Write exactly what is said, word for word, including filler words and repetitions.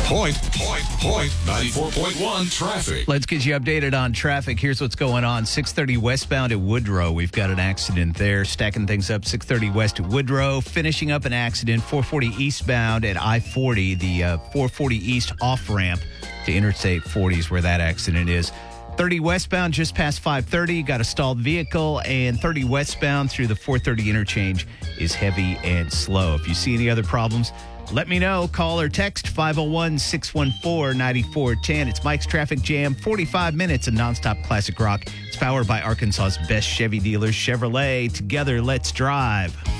Point, point, point, ninety-four point one traffic. Let's get you updated on traffic. Here's what's going on. six thirty westbound at Woodrow. We've got an accident there. Stacking things up. six thirty west at Woodrow. Finishing up an accident. four forty eastbound at I forty. The uh, four forty east off-ramp to Interstate forty is where that accident is. thirty westbound just past five thirty. Got a stalled vehicle. And thirty westbound through the four thirty interchange is heavy and slow. If you see any other problems, let me know. Call or text five oh one, six one four, nine four one oh. It's Mike's Traffic Jam. forty-five minutes of nonstop classic rock. It's powered by Arkansas's best Chevy dealers, Chevrolet. Together, let's drive.